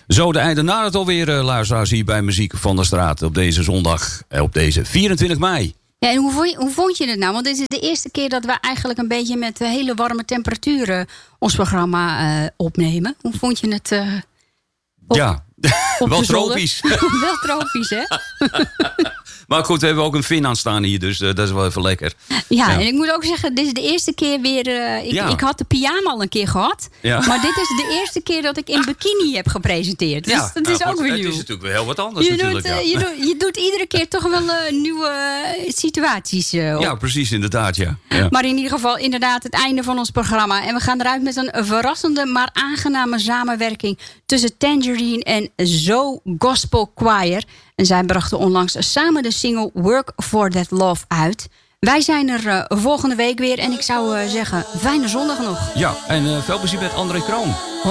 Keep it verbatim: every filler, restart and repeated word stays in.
Zo, de einde na het alweer, uh, luisteraars, hier bij Muziek van der Straat. Op deze zondag, uh, op deze vierentwintig mei. Ja, en hoe vond, je, hoe vond je het nou? Want dit is de eerste keer dat we eigenlijk een beetje met uh, hele warme temperaturen ons programma uh, opnemen. Hoe vond je het? Uh, op, ja, op wel tropisch. Wel tropisch, hè? Maar goed, we hebben ook een Fin aan staan hier, dus uh, dat is wel even lekker. Ja, ja, en ik moet ook zeggen, dit is de eerste keer weer... Uh, ik, ja. ik had de pyjama al een keer gehad. Ja. Maar dit is de eerste keer dat ik in bikini heb gepresenteerd. Dus ja, dat is nou, ook weer nieuw. Het is natuurlijk wel heel wat anders je natuurlijk. Doet, ja. uh, je, doet, je doet iedere keer toch wel uh, nieuwe situaties uh, op. Ja, precies, inderdaad, ja. ja. Maar in ieder geval inderdaad het einde van ons programma. En we gaan eruit met een verrassende, maar aangename samenwerking tussen Tangerine en Zo Gospel Choir. En zij brachten onlangs samen de single Work for That Love uit. Wij zijn er uh, volgende week weer. En ik zou uh, zeggen, fijne zondag nog. Ja, en uh, veel plezier met André Kroon.